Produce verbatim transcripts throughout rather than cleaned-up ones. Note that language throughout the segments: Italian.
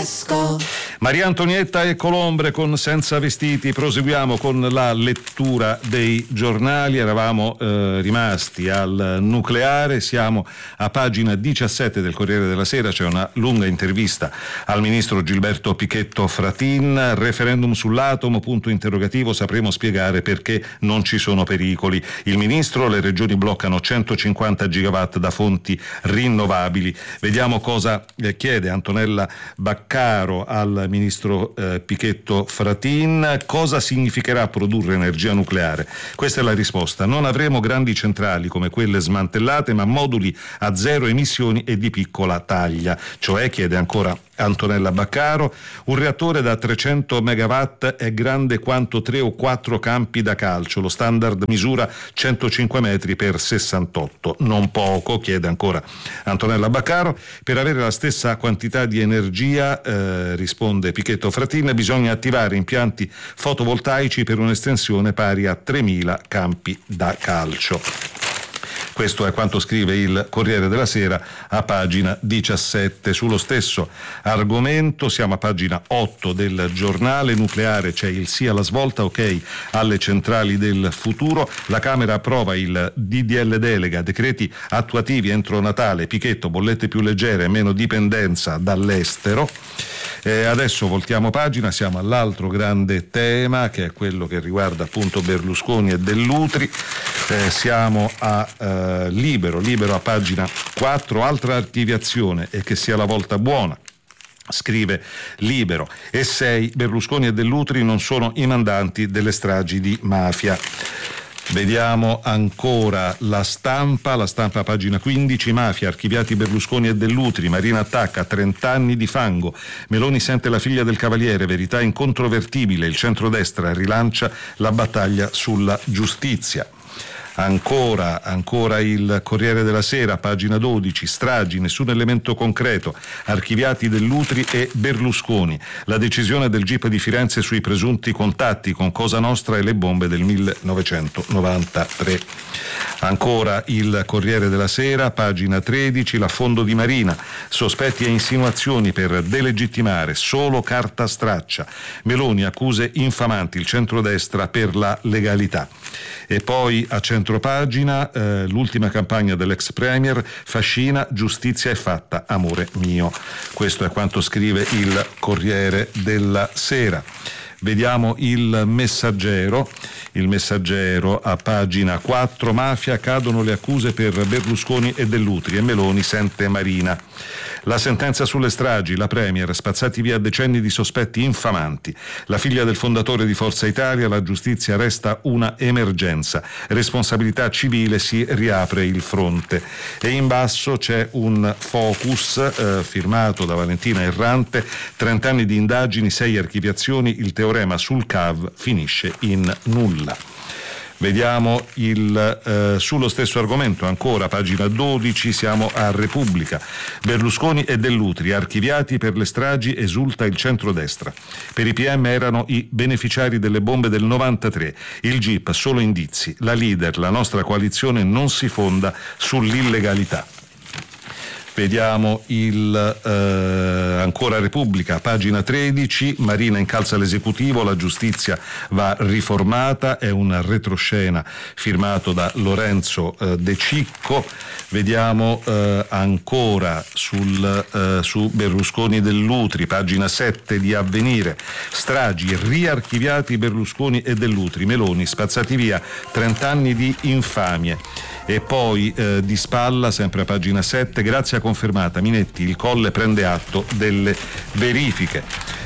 Fresco. Maria Antonietta e Colombre con Senza Vestiti. Proseguiamo con la lettura dei giornali. Eravamo eh, rimasti al nucleare, siamo a pagina diciassette del Corriere della Sera, c'è una lunga intervista al ministro Gilberto Pichetto Fratin. Referendum sull'atomo, punto interrogativo, sapremo spiegare perché non ci sono pericoli. Il ministro: le regioni bloccano centocinquanta gigawatt da fonti rinnovabili. Vediamo cosa eh, chiede Antonella Baccaro al ministro eh, Pichetto Fratin. Cosa significherà produrre energia nucleare? Questa è la risposta: non avremo grandi centrali come quelle smantellate, ma moduli a zero emissioni e di piccola taglia. Cioè, chiede ancora Antonella Baccaro, un reattore da trecento megawatt è grande quanto tre o quattro campi da calcio. Lo standard misura centocinque metri per sessantotto. Non poco, chiede ancora Antonella Baccaro. Per avere la stessa quantità di energia, eh, risponde Pichetto Fratin, bisogna attivare impianti fotovoltaici per un'estensione pari a tremila campi da calcio. Questo è quanto scrive il Corriere della Sera a pagina diciassette. Sullo stesso argomento siamo a pagina otto del giornale nucleare. C'è il sì alla svolta, ok alle centrali del futuro. La Camera approva il D D L delega, decreti attuativi entro Natale. Pichetto: bollette più leggere e meno dipendenza dall'estero. Eh, adesso voltiamo pagina, siamo all'altro grande tema, che è quello che riguarda appunto Berlusconi e Dell'Utri. Eh, siamo a eh, Libero, Libero a pagina quattro, altra archiviazione e che sia la volta buona. Scrive Libero: e sei, Berlusconi e Dell'Utri non sono i mandanti delle stragi di mafia. Vediamo ancora la Stampa, la Stampa pagina quindici, mafia, archiviati Berlusconi e Dell'Utri, Marina attacca, trenta anni di fango, Meloni sente la figlia del Cavaliere, verità incontrovertibile, il centrodestra rilancia la battaglia sulla giustizia. Ancora, ancora il Corriere della Sera, pagina dodici, stragi, nessun elemento concreto, archiviati Dell'Utri e Berlusconi, la decisione del G I P di Firenze sui presunti contatti con Cosa Nostra e le bombe del millenovecentonovantatré. Ancora il Corriere della Sera, pagina tredici, l'affondo di Marina, sospetti e insinuazioni per delegittimare, solo carta straccia, Meloni accuse infamanti, il centrodestra per la legalità. E poi a centropagina eh, l'ultima campagna dell'ex premier, fascina, giustizia è fatta, amore mio. Questo è quanto scrive il Corriere della Sera. Vediamo il Messaggero. Il Messaggero a pagina quattro, mafia, cadono le accuse per Berlusconi e Dell'Utri e Meloni sente Marina. La sentenza sulle stragi, la premier, spazzati via decenni di sospetti infamanti. La figlia del fondatore di Forza Italia, la giustizia resta una emergenza. Responsabilità civile, si riapre il fronte. E in basso c'è un focus eh, firmato da Valentina Errante, trenta anni di indagini, sei archiviazioni, il teorema sul C A V finisce in nulla. Vediamo il, eh, sullo stesso argomento, ancora pagina dodici, siamo a Repubblica. Berlusconi e Dell'Utri, archiviati per le stragi, esulta il centrodestra. Per i P M erano i beneficiari delle bombe del novantatré. Il G I P, solo indizi. La leader, la nostra coalizione non si fonda sull'illegalità. Vediamo il eh, ancora Repubblica, pagina tredici, Marina incalza l'esecutivo, la giustizia va riformata, è una retroscena firmato da Lorenzo eh, De Cicco. Vediamo eh, ancora sul, eh, su Berlusconi e Dell'Utri, pagina sette di Avvenire, stragi, riarchiviati Berlusconi e Dell'Utri, Meloni spazzati via, trenta anni di infamie. E poi eh, di spalla, sempre a pagina sette, grazia confermata, Minetti, il Colle prende atto delle verifiche.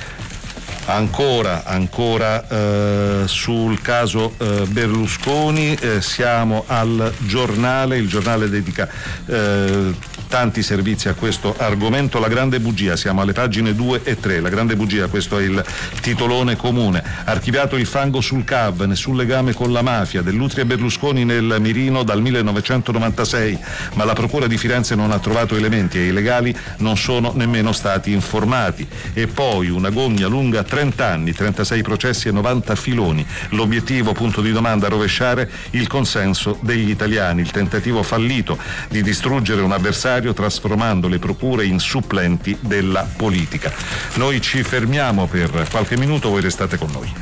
Ancora, ancora eh, sul caso eh, Berlusconi, eh, siamo al Giornale, il Giornale dedica eh, tanti servizi a questo argomento. La grande bugia, siamo alle pagine due e tre, la grande bugia, questo è il titolone comune. Archiviato il fango sul C A V, nessun legame con la mafia, Dell'Utri e Berlusconi nel mirino dal millenovecentonovantasei, ma la Procura di Firenze non ha trovato elementi e i legali non sono nemmeno stati informati. E poi una gogna lunga trenta anni, trentasei processi e novanta filoni. L'obiettivo, punto di domanda, rovesciare il consenso degli italiani, il tentativo fallito di distruggere un avversario giudiziario, trasformando le procure in supplenti della politica. Noi ci fermiamo per qualche minuto, voi restate con noi.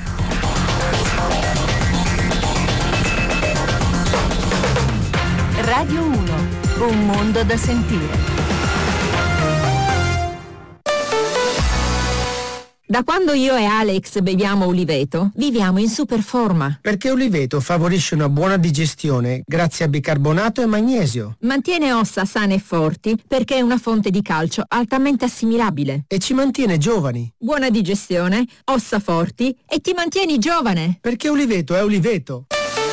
Radio uno, un mondo da sentire. Da quando io e Alex beviamo Uliveto, viviamo in super forma. Perché Uliveto favorisce una buona digestione grazie a bicarbonato e magnesio. Mantiene ossa sane e forti perché è una fonte di calcio altamente assimilabile. E ci mantiene giovani. Buona digestione, ossa forti e ti mantieni giovane. Perché Uliveto è Uliveto.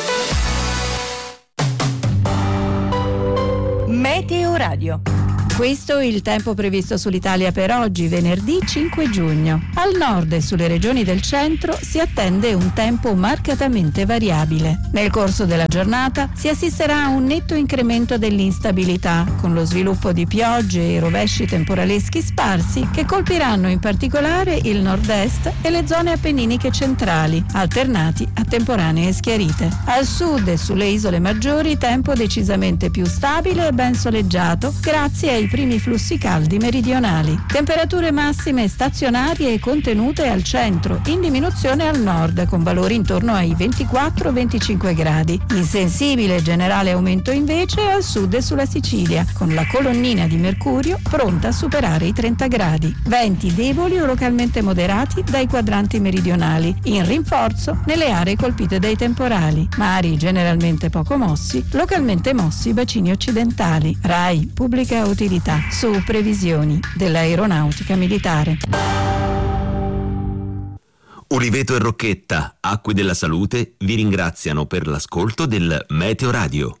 Meteo Radio. Questo è il tempo previsto sull'Italia per oggi, venerdì cinque giugno. Al nord e sulle regioni del centro si attende un tempo marcatamente variabile. Nel corso della giornata si assisterà a un netto incremento dell'instabilità, con lo sviluppo di piogge e rovesci temporaleschi sparsi che colpiranno in particolare il nord-est e le zone appenniniche centrali, alternati a temporanee schiarite. Al sud e sulle isole maggiori tempo decisamente più stabile e ben soleggiato grazie ai primi flussi caldi meridionali. Temperature massime stazionarie e contenute al centro, in diminuzione al nord, con valori intorno ai ventiquattro venticinque gradi. Insensibile generale aumento invece al sud e sulla Sicilia, con la colonnina di mercurio pronta a superare i trenta gradi. Venti deboli o localmente moderati dai quadranti meridionali, in rinforzo nelle aree colpite dai temporali. Mari generalmente poco mossi, localmente mossi i bacini occidentali. RAI, pubblica utilità, su previsioni dell'aeronautica militare. Uliveto e Rocchetta, Acque della Salute, vi ringraziano per l'ascolto del Meteo Radio.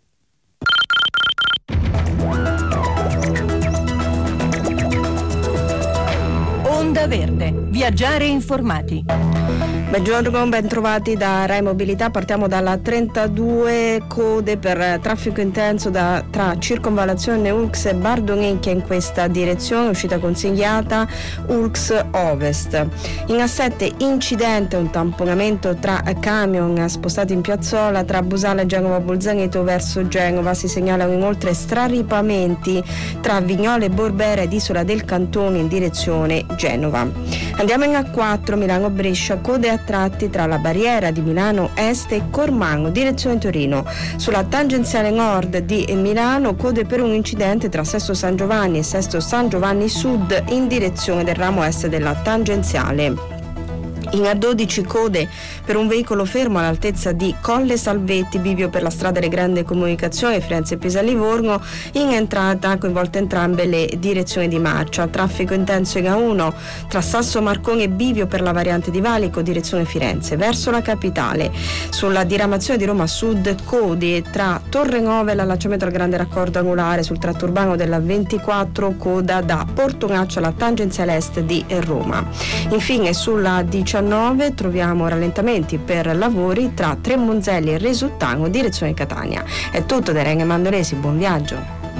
Onda Verde, viaggiare informati. Buongiorno, ben trovati da Rai Mobilità. Partiamo dalla trentadue, code per traffico intenso da, tra Circonvallazione Ulx e Bardonicchia in questa direzione, uscita consigliata Ulx Ovest. In A sette incidente, un tamponamento tra camion spostati in piazzola tra Busale e Genova Bolzaneto verso Genova. Si segnalano inoltre straripamenti tra Vignola e Borbera ed Isola del Cantone in direzione Genova. Andiamo in A quattro, Milano Brescia, code a tratti tra la barriera di Milano Est e Cormano, direzione Torino. Sulla tangenziale nord di Milano, code per un incidente tra Sesto San Giovanni e Sesto San Giovanni Sud in direzione del ramo est della tangenziale. In A dodici code per un veicolo fermo all'altezza di Colle Salvetti, bivio per la strada delle grandi comunicazioni Firenze Pisa Livorno, in entrata coinvolte entrambe le direzioni di marcia. Traffico intenso in A uno tra Sasso Marconi e bivio per la variante di Valico, direzione Firenze verso la capitale. Sulla diramazione di Roma Sud, code tra Torre Nuova e l'allacciamento al grande raccordo angolare sul tratto urbano della ventiquattro, coda da Portonaccio alla tangenziale est di Roma. Infine sulla diciannove troviamo rallentamenti per lavori tra Tremonzelli e Resuttano, direzione Catania. È tutto da Rene Mandolesi, buon viaggio.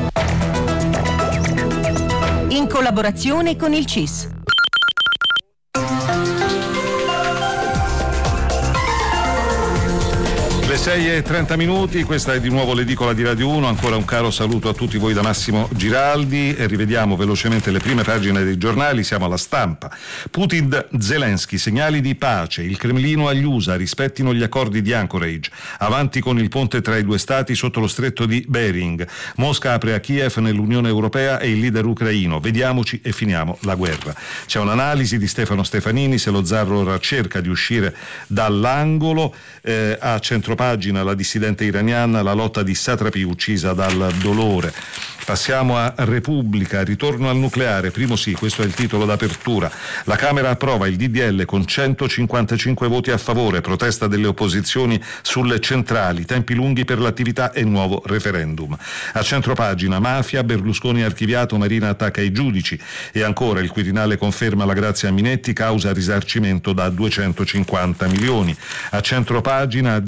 In collaborazione con il C I S. Le sei e trenta minuti, questa è di nuovo l'edicola di Radio uno, ancora un caro saluto a tutti voi da Massimo Giraldi e rivediamo velocemente le prime pagine dei giornali. Siamo alla Stampa. Putin, Zelensky, segnali di pace, il Cremlino agli U S A, rispettino gli accordi di Anchorage, avanti con il ponte tra i due stati sotto lo stretto di Bering, Mosca apre a Kiev nell'Unione Europea e il leader ucraino, vediamoci e finiamo la guerra. C'è un'analisi di Stefano Stefanini, se lo zar ora cerca di uscire dall'angolo, eh, a centropagina la dissidente iraniana, la lotta di satrapi uccisa dal dolore. Passiamo a Repubblica, ritorno al nucleare, primo sì, questo è il titolo d'apertura. La Camera approva il D D L con centocinquantacinque voti a favore, protesta delle opposizioni sulle centrali, tempi lunghi per l'attività e nuovo referendum. A centropagina, mafia, Berlusconi archiviato, Marina attacca i giudici e ancora il Quirinale conferma la grazia a Minetti, causa risarcimento da duecentocinquanta milioni. A centropagina, addio a satrapi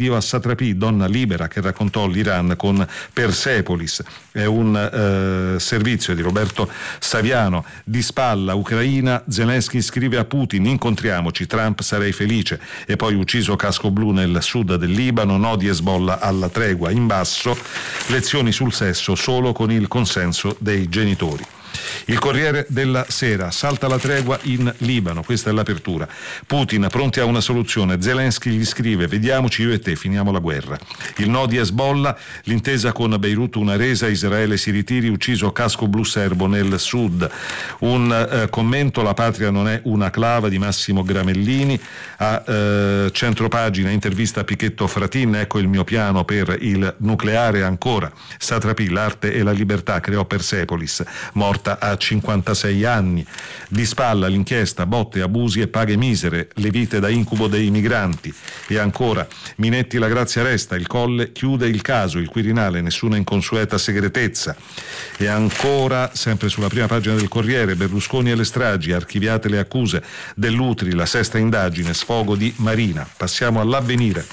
Satrapi, donna libera che raccontò l'Iran con Persepolis. È un eh, servizio di Roberto Saviano. Di spalla Ucraina, Zelensky scrive a Putin: incontriamoci, Trump sarei felice. E poi ucciso casco blu nel sud del Libano, no di Hezbollah alla tregua. In basso, lezioni sul sesso solo con il consenso dei genitori. Il Corriere della Sera: salta la tregua in Libano, questa è l'apertura. Putin pronti a una soluzione, Zelensky gli scrive: vediamoci io e te, finiamo la guerra. Il no di Hezbollah, l'intesa con Beirut una resa, Israele si ritiri, ucciso casco blu serbo nel sud. Un eh, commento: la patria non è una clava, di Massimo Gramellini. A eh, centropagina intervista a Pichetto Fratin: ecco il mio piano per il nucleare. Ancora Satrapi, l'arte e la libertà creò Persepolis, morta a cinquantasei anni. Di spalla l'inchiesta, botte, abusi e paghe misere, le vite da incubo dei migranti. E ancora Minetti, la grazia resta, il Colle chiude il caso, il Quirinale, nessuna inconsueta segretezza. E ancora, sempre sulla prima pagina del Corriere, Berlusconi e le stragi, archiviate le accuse dell'Utri, la sesta indagine, sfogo di Marina. Passiamo all'Avvenire.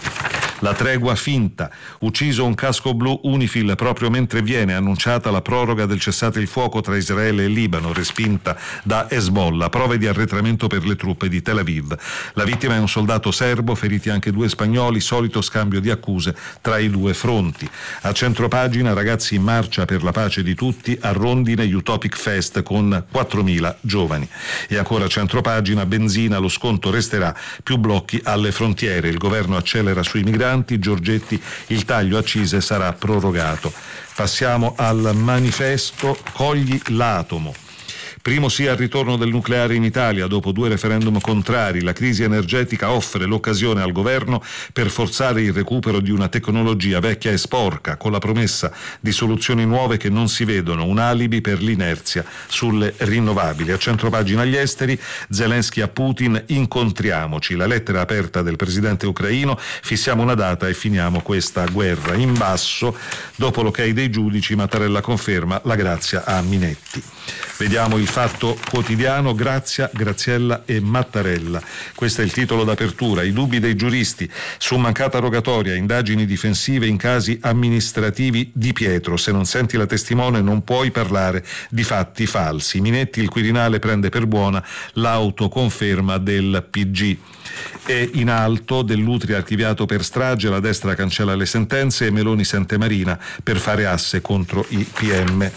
La tregua finta, ucciso un casco blu Unifil proprio mentre viene annunciata la proroga del cessate il fuoco tra Israele e Libano, respinta da Hezbollah, prove di arretramento per le truppe di Tel Aviv. La vittima è un soldato serbo, feriti anche due spagnoli, solito scambio di accuse tra i due fronti. A centropagina, ragazzi in marcia per la pace di tutti, a Rondine Utopic Fest con quattromila giovani. E ancora a centropagina, benzina, lo sconto resterà, più blocchi alle frontiere, il governo accelera sui migranti, Giorgetti, il taglio accise sarà prorogato. Passiamo al manifesto, cogli l'atomo. Primo sì al ritorno del nucleare in Italia dopo due referendum contrari. La crisi energetica offre l'occasione al governo per forzare il recupero di una tecnologia vecchia e sporca, con la promessa di soluzioni nuove che non si vedono, un alibi per l'inerzia sulle rinnovabili. A centropagina gli esteri, Zelensky a Putin: incontriamoci. La lettera aperta del presidente ucraino: fissiamo una data e finiamo questa guerra. In basso, dopo l'ok dei giudici, Mattarella conferma la grazia a Minetti. Vediamo il Fatto Quotidiano, Grazia, Graziella e Mattarella. Questo è il titolo d'apertura. I dubbi dei giuristi su mancata rogatoria, indagini difensive in casi amministrativi di Pietro. Se non senti la testimone non puoi parlare di fatti falsi. Minetti, il Quirinale prende per buona l'autoconferma del P G. E in alto, dell'Utri archiviato per strage, la destra cancella le sentenze e Meloni sente Marina per fare asse contro i P M.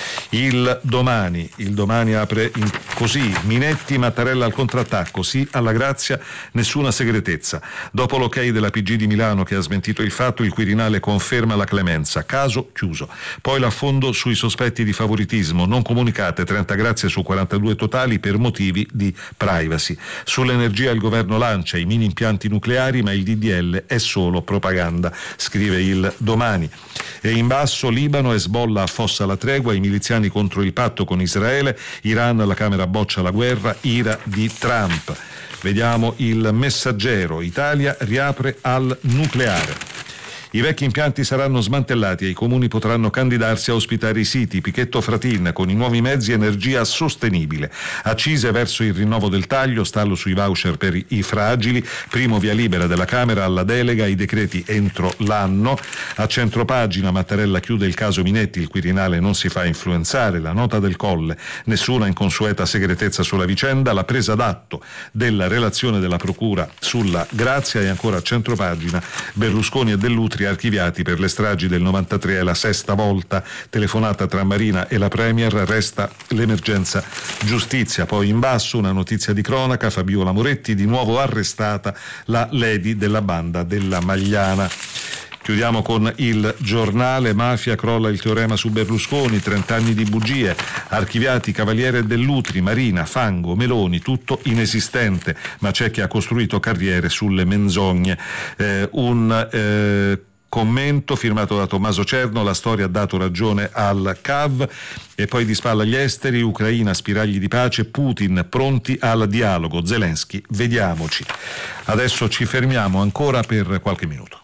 Il domani, il domani apre in così: Minetti, Mattarella al contrattacco, sì alla grazia, nessuna segretezza. Dopo l'ok della P G di Milano che ha smentito il fatto, il Quirinale conferma la clemenza, caso chiuso. Poi l'affondo sui sospetti di favoritismo, non comunicate trenta grazie su quarantadue totali per motivi di privacy. Sull'energia il governo lancia i mini impianti nucleari, ma il D D L è solo propaganda, scrive il Domani. E in basso, Libano, Hezbollah affossa la tregua, i miliziani contro il patto con Israele, Iran, la Camera boccia la guerra, ira di Trump. Vediamo il Messaggero, Italia riapre al nucleare. I vecchi impianti saranno smantellati e i comuni potranno candidarsi a ospitare i siti. Pichetto Fratin: con i nuovi mezzi energia sostenibile. Accise verso il rinnovo del taglio, stallo sui voucher per i fragili, primo via libera della Camera alla delega, i decreti entro l'anno. A centropagina, Mattarella chiude il caso Minetti, il Quirinale non si fa influenzare, la nota del Colle, nessuna inconsueta segretezza sulla vicenda, la presa d'atto della relazione della Procura sulla grazia. E ancora a centropagina, Berlusconi e Dell'Utri archiviati per le stragi del novantatré, è la sesta volta, telefonata tra Marina e la Premier, resta l'emergenza giustizia. Poi in basso una notizia di cronaca, Fabiola Moretti, di nuovo arrestata la lady della banda della Magliana. Chiudiamo con il Giornale, mafia, crolla il teorema su Berlusconi, trent'anni di bugie, archiviati Cavaliere Dell'Utri, Marina, fango, Meloni, tutto inesistente, ma c'è chi ha costruito carriere sulle menzogne. Eh, un eh, commento firmato da Tommaso Cerno, la storia ha dato ragione al C A V. E poi di spalla gli esteri, Ucraina, spiragli di pace, Putin pronti al dialogo, Zelensky, vediamoci. Adesso ci fermiamo ancora per qualche minuto.